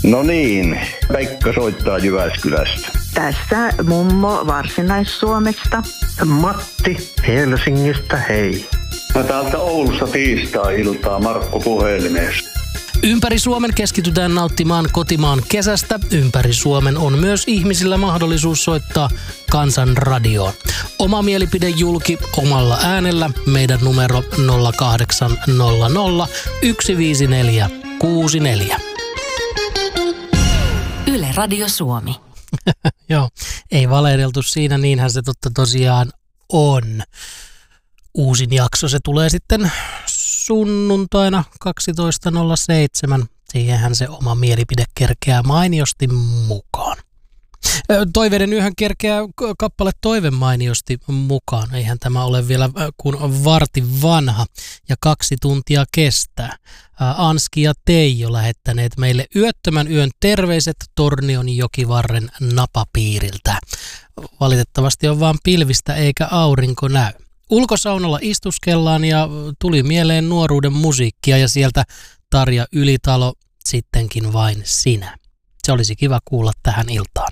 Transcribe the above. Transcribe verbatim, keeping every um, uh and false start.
No niin, Pekka soittaa Jyväskylästä. Tässä mummo Varsinais-Suomesta. Matti Helsingistä, hei. Mä täältä Oulusta tiistai-iltaa Markku puhelimessa. Ympäri Suomen keskitytään nauttimaan kotimaan kesästä. Ympäri Suomen on myös ihmisillä mahdollisuus soittaa Kansanradioon. Oma mielipide julki omalla äänellä. Meidän numero nolla kahdeksan nolla nolla yksi viisi neljä kuusi neljä. Yle Radio Suomi. Joo, ei valehdeltu siinä, niinhän se totta tosiaan on. Uusin jakso, se tulee sitten sunnuntaina kaksitoista nolla seitsemän. Siihenhän se oma mielipide kerkeää mainiosti mukaan. Toiveiden yöhän kerkeää kappale Toive mainiosti mukaan. Eihän tämä ole vielä kuin vartin vanha ja kaksi tuntia kestää. Anski ja Teijo lähettäneet meille yöttömän yön terveiset Tornion jokivarren napapiiriltä. Valitettavasti on vaan pilvistä eikä aurinko näy. Ulkosaunalla istuskellaan ja tuli mieleen nuoruuden musiikkia ja sieltä Tarja Ylitalo, sittenkin vain sinä. Se olisi kiva kuulla tähän iltaan.